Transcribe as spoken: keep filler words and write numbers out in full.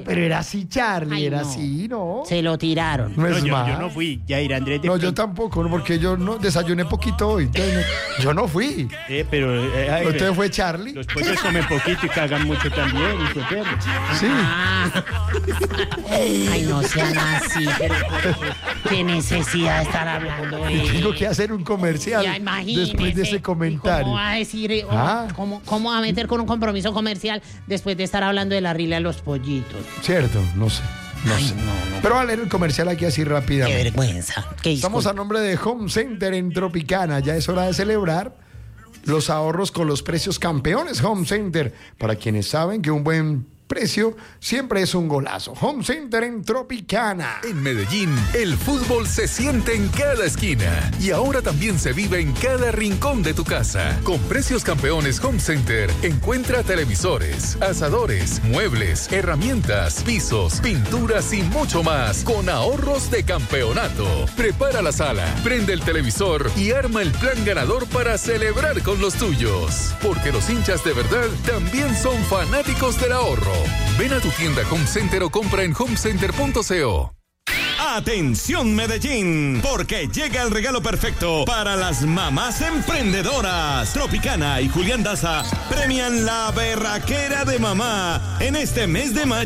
pero era así, Charlie, Ay, era no. así, ¿no? Se lo tiraron. No No, es yo, más. yo no fui, Jair Andrés. de No, yo pronto- tampoco, ¿no? Porque yo no desayuné poquito hoy. entonces no- yo no fui. Eh, pero eh, ay, Entonces fue Charlie. los pollos comen poquito y cagan mucho también. Y se pierden. Sí. Ah. Ay, no sean así, pero qué necesidad de estar hablando de Tengo que hacer un comercial Ya, imagínese. después de ese ¿Y comentario. ¿Cómo va a decir, eh, oh, Ah. cómo, cómo va a meter con un compromiso comercial después de estar hablando de la rila de los pollitos? Cierto, no sé. No Ay, sé. no, no. Pero va a leer el comercial aquí así Qué rápidamente. vergüenza. Qué Estamos a disculpa. nombre de Home Center en Tropicana. Ya es hora de celebrar los ahorros con los precios campeones Home Center. Para quienes saben que un buen precio siempre es un golazo. Home Center en Tropicana. En Medellín, el fútbol se siente en cada esquina y ahora también se vive en cada rincón de tu casa. Con precios campeones Home Center, encuentra televisores, asadores, muebles, herramientas, pisos, pinturas y mucho más con ahorros de campeonato. Prepara la sala, prende el televisor y arma el plan ganador para celebrar con los tuyos. Porque los hinchas de verdad también son fanáticos del ahorro. Ven a tu tienda Home Center o compra en homecenter punto co. Atención Medellín, porque llega el regalo perfecto para las mamás emprendedoras. Tropicana y Julián Daza premian la berraquera de mamá en este mes de mayo.